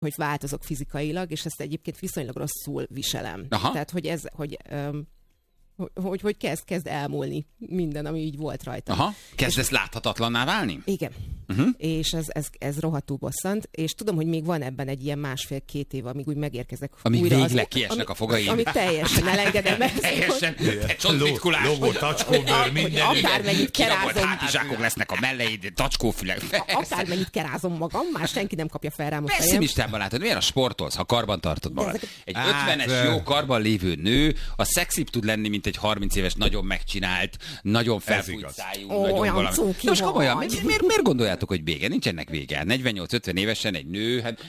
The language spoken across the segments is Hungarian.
hogy változok fizikailag, és ezt egyébként viszonylag rosszul viselem. Aha. Tehát, hogy kezd elmúlni minden, ami így volt rajta. Aha. Kezdesz láthatatlanná válni? Igen. És ez rohadtul bosszant, és tudom, hogy még van ebben egy ilyen 1,5-2 év, amíg úgy megérkezek amíg újra. Amíg végleg kiesnek a fogaim. Amit teljesen elengedem ezt. Teljesen. Csontritkulás. Logó, tacskóbőr, minden. Akármennyit kerázom. Hátizsákok lesznek a melleid, tacskófülek. Akármennyit kerázom magam, már senki nem kapja fel rám a fejem. Pessimistában látod, miért a sportolsz, ha karban tartod magad? Egy 50-es jó karban lévő nő, a szexibb tud lenni, mint egy 30 éves, nagyon megcsinált, nagyon felfújt szájú, nagyon valami. De most komolyan, miért gondoljátok, hogy vége? Nincs ennek vége. 48-50 évesen egy nő, hát...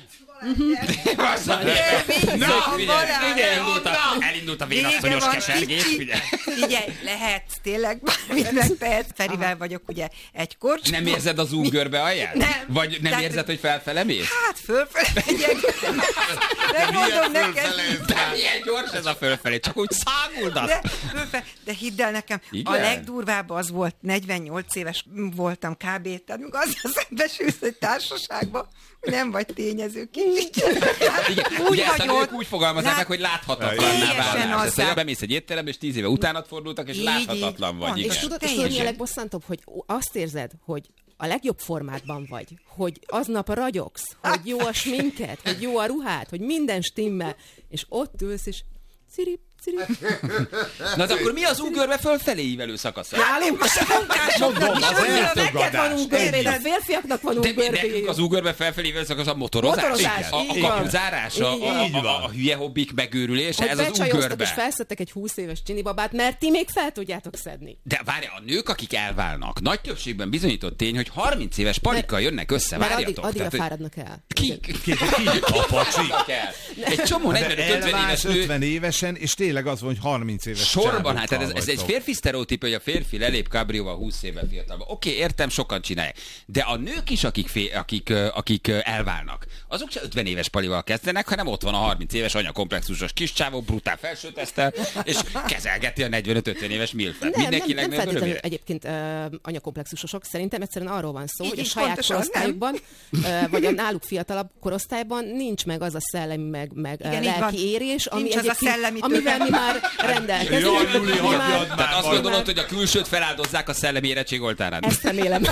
Elindult a vénasszonyos kesergés. Figyelj, lehetsz, tényleg bármit megtehetsz. Ferivel vagyok ugye egy korcs. Nem érzed az ugörbe alját? Nem. Vagy nem érzed, hogy felfele mész? Hát fölfele megyek. Nem mondom neked. De milyen gyors ez a fölfelé, csak úgy száguldasz. De hidd el nekem, igen? A legdurvább az volt, 48 éves voltam kb. Tehát azzal szembesülsz egy társaságba, nem vagy tényező kicsit. Ugye ezt a nők úgy fogalmazzák meg, hogy láthatatlanná válnás. Ezt, hogy bemész egy étterembe, és 10 éve utánat fordultak, és láthatatlan vagy. És tudod, hogy a legbosszantóbb, hogy azt érzed, hogy a legjobb formádban vagy, hogy aznap ragyogsz, hogy jó a sminket, hogy jó a ruhát, hogy minden stimmel, és ott ülsz, és cirip. Na de akkor mi az ugörbe fölfelé ívelő szakasza? Nálunk most a munkásoknak is neked van ugörbe, de férfiaknak van ugörbe. De az ugörbe felfelé ívelő szakasz a motorozás? A kapuzárás? A hülye hobbik megőrülése? Ez az ugörbe. És felszedtek egy 20 éves csinibabát, mert ti még fel tudjátok szedni. De várj, a nők, akik elválnak, nagy többségben bizonyított tény, hogy 30 éves palikkal jönnek össze, várjatok. Addigra fáradnak el. Ki? A pacsi. Egy csomó 50 évesen, és tényleg az van, hogy 30 éves sorban, hát ez egy férfi sztereotípia, hogy a férfi lelép kábrióval 20 évvel fiatalban. Oké, értem, sokan csinálják. De a nők is, akik elválnak, azok se 50 éves palival kezdenek, hanem ott van a 30 éves anyakomplexusos kis csávó, brutál felsőtesztel, és kezelgeti a 45-50 éves milfet. Mindenki nem feltétlenül egyébként anyakomplexusosok. Szerintem egyszerűen arról van szó, hogy a saját korosztályukban, vagy a náluk fiatalabb korosztályban nincs meg az a szellemi, meg lelki érés, amivel mi már rendelkezünk. Tehát azt gondolod, hogy a külsőt feláldozzák a szellemi érettség oltárán. Ezt remélem.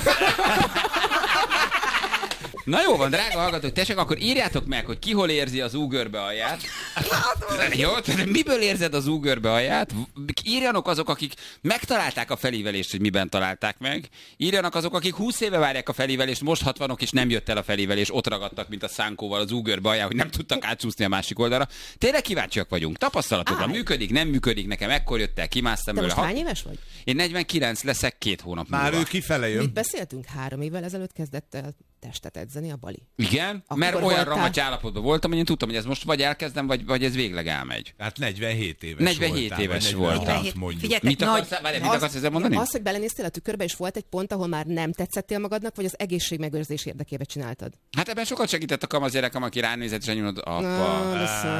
Na jó van, drága hallgatók, tessék, akkor írjátok meg, hogy ki hol érzi az ugörbe alját. Jó, miből érzed az ugörbe alját? Írjanak azok, akik megtalálták a felívelést, hogy miben találták meg. Írjanak azok, akik 20 éve várják a felívelést, most 60-ok, és nem jött el a felívelés, ott ragadtak, mint a szánkóval az ugörbe alján, hogy nem tudtak átsúszni a másik oldalra. Tényleg kíváncsiak vagyunk. Tapasztalatokra működik, nem működik, nekem ekkor jött el, kimásztam belőle. Te most hány éves vagy? Én 49 leszek 2 hónap múlva. Már ő kifele jön. Mit beszéltünk? 3 évvel ezelőtt kezdett el testet edzeni a Bali. Igen? Akkor mert olyan ramaty állapotban voltam, hogy én tudtam, hogy ez most vagy elkezdem, vagy ez végleg elmegy. Hát 47 éves 47 éves voltam. Mit akarsz ezzel mondani? Az, hogy belenéztél a tükörbe, és volt egy pont, ahol már nem tetszettél magadnak, vagy az egészségmegőrzés érdekében csináltad? Hát ebben sokat segített a kamasz gyerekem, aki ránézett, és elnyúlod, apa.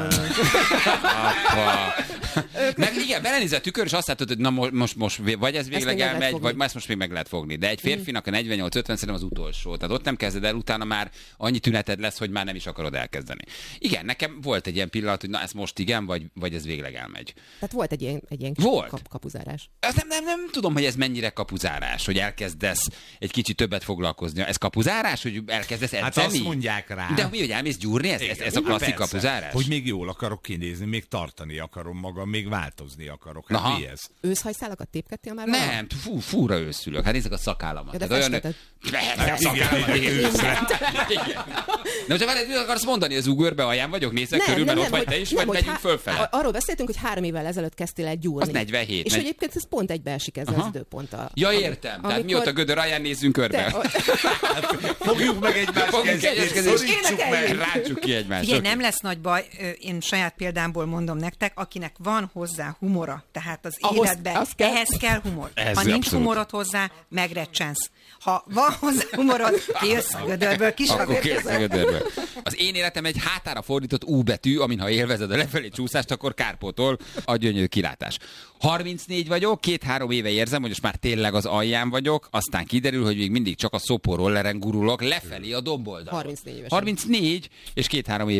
Meg igen, belenézett a tükör, és azt látod, hogy na most vagy ez végleg elmegy, vagy ezt most még meg lehet fogni. De egy férfinak a 48-50 szerintem az utolsó. Tehát ott nem kezded el, utána már annyi tüneted lesz, hogy már nem is akarod elkezdeni. Igen, nekem volt egy ilyen pillanat, hogy na ez most igen, vagy ez végleg elmegy. Tehát volt egy ilyen kapuzárás. Nem tudom, hogy ez mennyire kapuzárás, hogy elkezdesz egy kicsit többet foglalkozni. Ez kapuzárás, hogy elkezdesz edzeni? Hát azt mondják rá. De hogy elmész gyúrni? Ez a klasszik kapuzárás? Hogy még jól akarok kinézni, még tartani akarom magam, még változni akarok. Hát mi ez? Őszhajszálakat tépkedtél már? Nem, fúra őszülök. Hát nézzük a szakállamat. De festetted. Na, most várj, mit akarsz mondani? Az ugörbe alján vagyok? Nézzek körül, mert ott vagy te is, vagy megyünk fölfele? Arról beszéltünk, hogy 3 évvel ezelőtt kezdtél el gyúrni. Az 47. És egyébként ez pont egybeesik ezzel az időponttal. Ja, értem. Tehát mióta gödör alján nézzünk körbe. Fogjuk meg egymást, szorítsuk meg, rácsuk ki egymást. Figyelj, nem lesz nagy baj, én saját példámból mondom nektek, akinek van hozzá humora, tehát az életben, ehhez kell humor. Ha nincs humorod hozzá, megrecsensz. Ha van hozzá humorod, félsz Készszegedőrből Készszegedőrből. Az én életem egy hátára fordított U betű, amin ha élvezed a lefelé csúszást, akkor kárpótol a gyönyörű kilátás. 34 vagyok, 2-3 éve érzem, hogy most már tényleg az alján vagyok, aztán kiderül, hogy még mindig csak a szoporrolleren gurulok lefelé a domboldalon. 34 évesen. 34, és 2-3 éve